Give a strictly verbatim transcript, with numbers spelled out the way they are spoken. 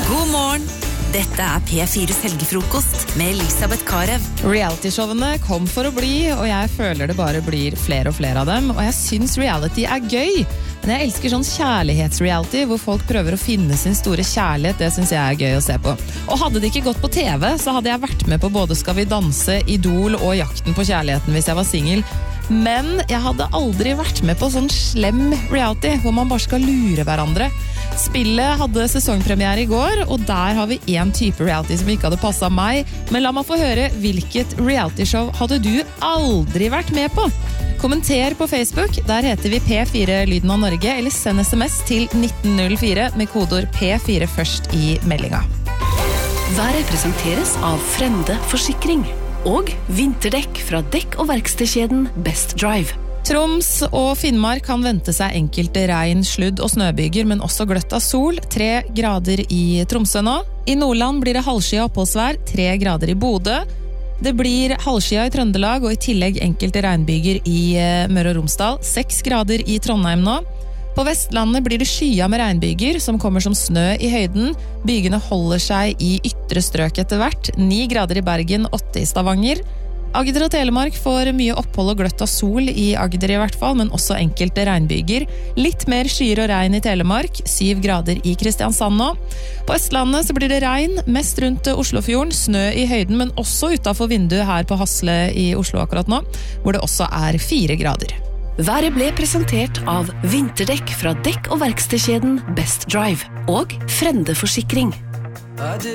God morgen! Dette er P fires helgefrokost med Elisabeth Karev. Reality-showene kom for å bli, og jeg føler det bare blir flere og flere av dem. Og jeg synes reality er gøy. Men jeg elsker sånn kjærlighetsreality, hvor folk prøver å finne sin store kjærlighet. Det synes jeg er gøy å se på. Og hadde det ikke gått på T V, så hadde jeg vært med på både Skal vi danse, Idol og Jakten på kjærligheten hvis jeg var single. Men jeg hadde aldri vært med på sånn slem reality, hvor man bare skal lure hverandre. Spillet hadde sesongpremiere i går, og der har vi en type reality som ikke hadde passet meg. Men la meg få høre, hvilket realityshow hadde du aldri vært med på? Kommenter på Facebook, der heter vi P fire Lyden av Norge, eller send sms til nitten null fire med kodord P fire først i meldinga. Været presenteres av Frende Forsikring og vinterdekk fra dekk- og verkstedkjeden Best Drive. Troms og Finnmark kan vente seg enkelte regn, sludd og snøbyger, men også gløtt av sol. Tre grader i Tromsø nå. I Nordland blir det halvskyet oppholdsvær, tre grader i Bodø. Det blir halvskyet i Trøndelag, og i tillegg enkelte regnbyger i Møre og Romsdal. Seks grader i Trondheim nå. På Vestlandet blir det skyet med regnbyger, som kommer som snø i høyden. Bygene holder seg i ytre strøk etter hvert. Ni grader i Bergen, åtte i Stavanger. Agder og Telemark får mye opphold og gløtt av sol i Agder i hvert fall, men også enkelte regnbyger. Litt mer skyer og regn i Telemark, syv grader i Kristiansand nå. På Østlandet så blir det regn, mest rundt Oslofjorden, snø i høyden, men også utenfor vinduet her på Hasle i Oslo akkurat nå, hvor det også er fire grader. Været ble presentert av vinterdekk fra dekk- og verkstedkjeden Best Drive og Frende Forsikring.